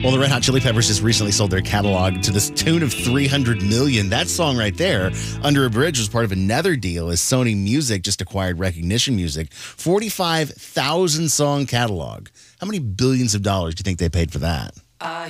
Well, the Red Hot Chili Peppers just recently sold their catalog to this tune of $300 million. That song right there, Under a Bridge, was part of another deal as Sony Music just acquired Recognition Music. 45,000 song catalog. How many billions of dollars do you think they paid for that?